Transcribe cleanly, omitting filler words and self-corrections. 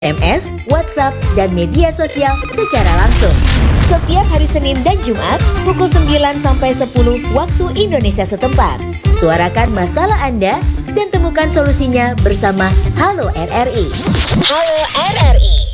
SMS, WhatsApp, dan media sosial secara langsung. Setiap hari Senin dan Jumat, pukul 9 sampai 10 waktu Indonesia setempat. Suarakan masalah Anda dan temukan solusinya bersama Halo RRI. Halo RRI.